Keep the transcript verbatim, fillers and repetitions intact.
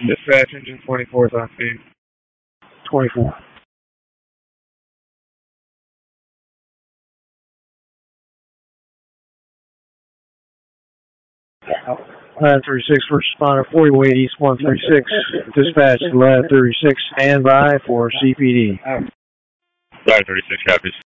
Dispatch engine twenty-fourth on speed. twenty-four. Line thirty-six, first responder, forty-eight East one thirty-six. Dispatch to Line thirty-six, stand by for C P D. Line thirty-six, copies.